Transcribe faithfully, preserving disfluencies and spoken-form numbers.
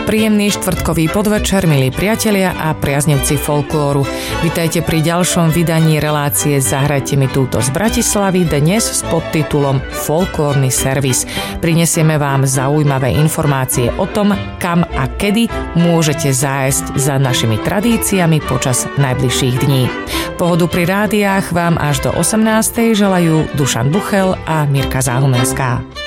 Príjemný štvrtkový podvečer, milí priatelia a priaznivci folklóru. Vitajte pri ďalšom vydaní relácie Zahrajte mi túto z Bratislavy, dnes s podtitulom Folklórny servis. Prinesieme vám zaujímavé informácie o tom, kam a kedy môžete zájsť za našimi tradíciami počas najbližších dní. Pohodu pri rádiách vám až do osemnástej želajú Dušan Buchel a Mirka Záhumenská.